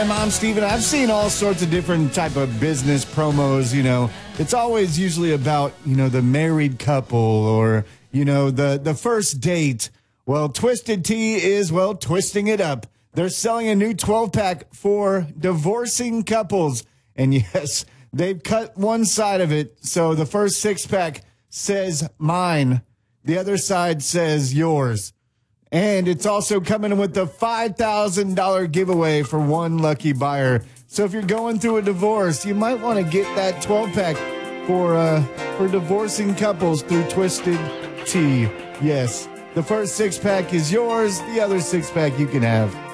Time. I'm Steven. I've seen all sorts of different type of business promos, It's always usually about, the married couple or, the first date. Well, Twisted Tea is, twisting it up. They're selling a new 12-pack for divorcing couples. And yes, they've cut one side of it. So the first 6-pack says mine. The other side says yours. And it's also coming with a $5,000 giveaway for one lucky buyer. So if you're going through a divorce, you might want to get that 12-pack for divorcing couples through Twisted Tea. Yes, the first 6-pack is yours. The other 6-pack you can have.